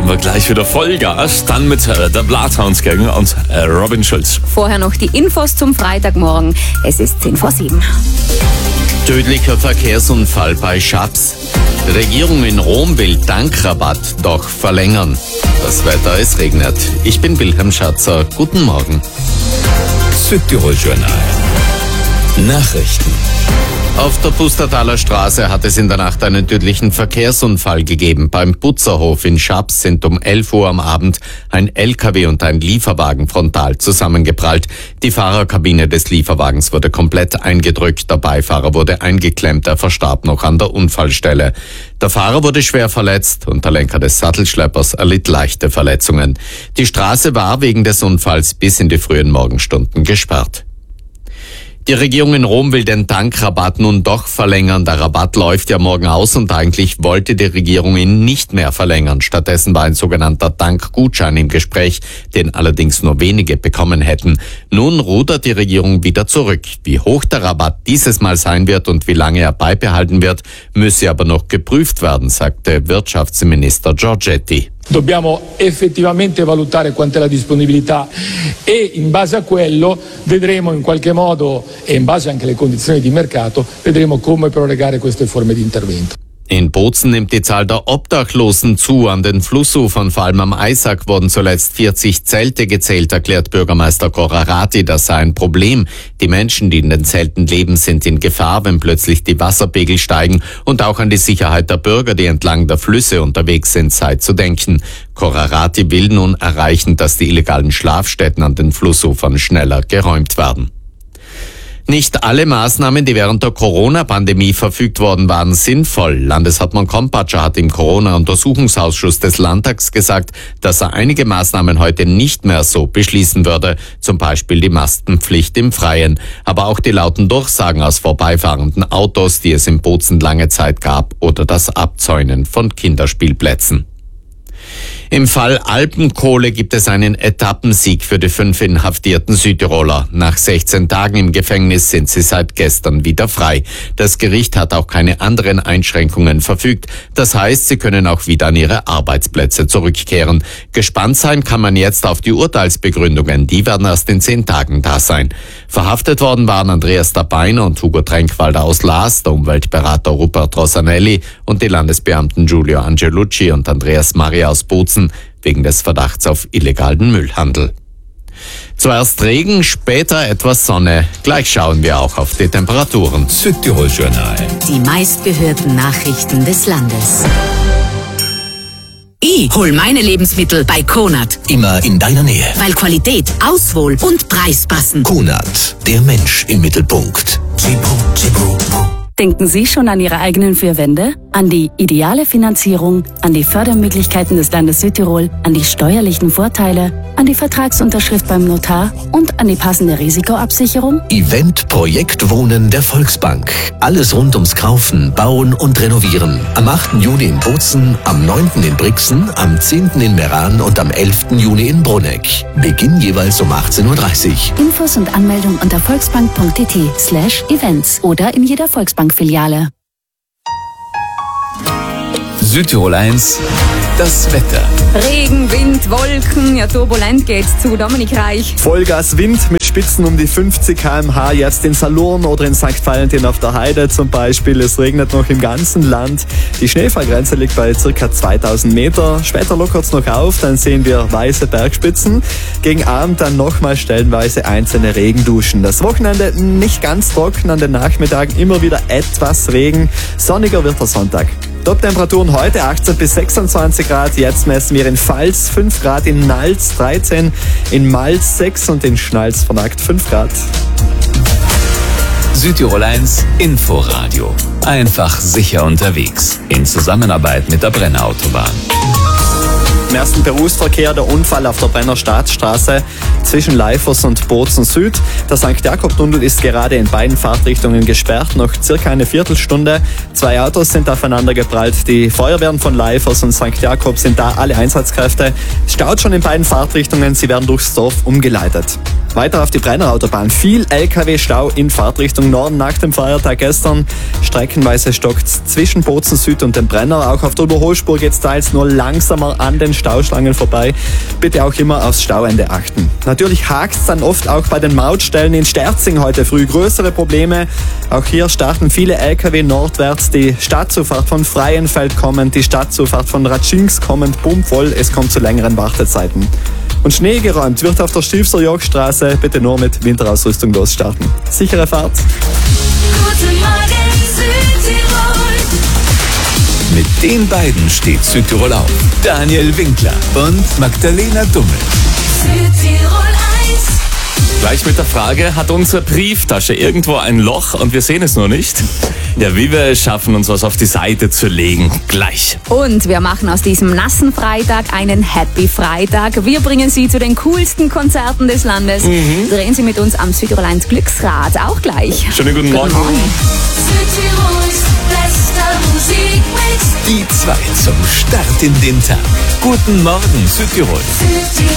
geben wir gleich wieder Vollgas. Dann mit der Bloodhounds Gang und Robin Schulz. Vorher noch die Infos zum Freitagmorgen. Es ist 6:10. Tödlicher Verkehrsunfall bei Schaps. Regierung in Rom will Tankrabatt doch verlängern. Das Wetter, es regnet. Ich bin Wilhelm Schatzer. Guten Morgen. Südtirol Journal. Nachrichten. Auf der Pustertaler Straße hat es in der Nacht einen tödlichen Verkehrsunfall gegeben. Beim Putzerhof in Schaps sind um 11 Uhr am Abend ein LKW und ein Lieferwagen frontal zusammengeprallt. Die Fahrerkabine des Lieferwagens wurde komplett eingedrückt. Der Beifahrer wurde eingeklemmt. Er verstarb noch an der Unfallstelle. Der Fahrer wurde schwer verletzt und der Lenker des Sattelschleppers erlitt leichte Verletzungen. Die Straße war wegen des Unfalls bis in die frühen Morgenstunden gesperrt. Die Regierung in Rom will den Tankrabatt nun doch verlängern. Der Rabatt läuft ja morgen aus und eigentlich wollte die Regierung ihn nicht mehr verlängern. Stattdessen war ein sogenannter Tankgutschein im Gespräch, den allerdings nur wenige bekommen hätten. Nun rudert die Regierung wieder zurück. Wie hoch der Rabatt dieses Mal sein wird und wie lange er beibehalten wird, müsse aber noch geprüft werden, sagte Wirtschaftsminister Giorgetti. Dobbiamo effettivamente valutare quant'è la disponibilità e in base a quello vedremo in qualche modo e in base anche alle condizioni di mercato vedremo come prorogare queste forme di intervento. In Bozen nimmt die Zahl der Obdachlosen zu. An den Flussufern, vor allem am Eisack, wurden zuletzt 40 Zelte gezählt, erklärt Bürgermeister Korarati. Das sei ein Problem. Die Menschen, die in den Zelten leben, sind in Gefahr, wenn plötzlich die Wasserpegel steigen. Und auch an die Sicherheit der Bürger, die entlang der Flüsse unterwegs sind, sei zu denken. Korarati will nun erreichen, dass die illegalen Schlafstätten an den Flussufern schneller geräumt werden. Nicht alle Maßnahmen, die während der Corona-Pandemie verfügt worden waren, sinnvoll. Landeshauptmann Kompatscher hat im Corona-Untersuchungsausschuss des Landtags gesagt, dass er einige Maßnahmen heute nicht mehr so beschließen würde, zum Beispiel die Maskenpflicht im Freien, aber auch die lauten Durchsagen aus vorbeifahrenden Autos, die es in Bozen lange Zeit gab, oder das Abzäunen von Kinderspielplätzen. Im Fall Alpenkohle gibt es einen Etappensieg für die 5 inhaftierten Südtiroler. Nach 16 Tagen im Gefängnis sind sie seit gestern wieder frei. Das Gericht hat auch keine anderen Einschränkungen verfügt. Das heißt, sie können auch wieder an ihre Arbeitsplätze zurückkehren. Gespannt sein kann man jetzt auf die Urteilsbegründungen. Die werden erst in 10 Tagen da sein. Verhaftet worden waren Andreas Dabeiner und Hugo Tränkwalder aus Laas, der Umweltberater Rupert Rosanelli und die Landesbeamten Giulio Angelucci und Andreas Maria aus Bozen wegen des Verdachts auf illegalen Müllhandel. Zuerst Regen, später etwas Sonne. Gleich schauen wir auch auf die Temperaturen. Südtirol Journal. Die meistgehörten Nachrichten des Landes. Ich hol meine Lebensmittel bei Konad. Immer in deiner Nähe. Weil Qualität, Auswahl und Preis passen. Konad, der Mensch im Mittelpunkt. Denken Sie schon an Ihre eigenen 4 Wände? An die ideale Finanzierung, an die Fördermöglichkeiten des Landes Südtirol, an die steuerlichen Vorteile, an die Vertragsunterschrift beim Notar und an die passende Risikoabsicherung? Event Projekt Wohnen der Volksbank. Alles rund ums Kaufen, Bauen und Renovieren. Am 8. Juni in Bozen, am 9. in Brixen, am 10. in Meran und am 11. Juni in Bruneck. Beginn jeweils um 18:30 Uhr. Infos und Anmeldung unter volksbank.it/events oder in jeder Volksbank-Filiale. Südtirol 1, das Wetter. Regen, Wind, Wolken, ja turbulent geht's zu. Dominik Reich. Vollgas Wind mit Spitzen um die 50 km/h, jetzt in Salurn oder in St. Valentin auf der Heide zum Beispiel. Es regnet noch im ganzen Land. Die Schneefallgrenze liegt bei ca. 2000 Meter. Später lockert es noch auf, dann sehen wir weiße Bergspitzen. Gegen Abend dann nochmal stellenweise einzelne Regenduschen. Das Wochenende nicht ganz trocken, an den Nachmittagen immer wieder etwas Regen. Sonniger wird der Sonntag. Top-Temperaturen heute 18 bis 26 Grad. Jetzt messen wir in Pfalz 5 Grad, in Nals 13, in Malz 6 und in Schnalz von Agt 5 Grad. Südtirol 1 Inforadio. Einfach sicher unterwegs. In Zusammenarbeit mit der Brenner Autobahn. Im ersten Berufsverkehr der Unfall auf der Brenner Staatsstraße zwischen Leifers und Bozen Süd. Der St. Jakob-Tunnel ist gerade in beiden Fahrtrichtungen gesperrt, noch circa eine Viertelstunde. 2 Autos sind aufeinander geprallt. Die Feuerwehren von Leifers und St. Jakob sind da alle Einsatzkräfte. Es staut schon in beiden Fahrtrichtungen, sie werden durchs Dorf umgeleitet. Weiter auf die Brenner Autobahn. Viel LKW-Stau in Fahrtrichtung Norden nach dem Feiertag gestern. Streckenweise stockt zwischen Bozen Süd und dem Brenner. Auch auf der Überholspur geht's teils nur langsamer an den Stauschlangen vorbei. Bitte auch immer aufs Stauende achten. Natürlich hakt's dann oft auch bei den Mautstellen in Sterzing heute früh. Größere Probleme. Auch hier starten viele LKW nordwärts. Die Stadtzufahrt von Freienfeld kommend, die Stadtzufahrt von Ratschinsk kommend, bummvoll. Es kommt zu längeren Wartezeiten. Und Schnee geräumt wird auf der Stilfser Jagdstraße. Bitte nur mit Winterausrüstung losstarten. Sichere Fahrt. Guten Morgen Südtirol. Mit den beiden steht Südtirol auf. Daniel Winkler und Magdalena Dummel. Südtirol 1. Gleich mit der Frage, hat unsere Brieftasche irgendwo ein Loch und wir sehen es nur nicht? Ja, wie wir es schaffen, uns was auf die Seite zu legen. Gleich. Und wir machen aus diesem nassen Freitag einen Happy Freitag. Wir bringen Sie zu den coolsten Konzerten des Landes. Drehen Sie mit uns am Südtirol 1 Glücksrad. Auch gleich. Schönen guten Morgen. Südtirols bester Musikmix. Die zwei zum Start in den Tag. Guten Morgen, Südtirol.